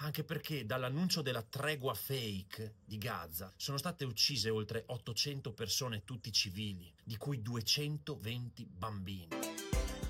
Anche perché dall'annuncio della tregua fake di Gaza sono state uccise oltre 800 persone, tutti civili, di cui 220 bambini.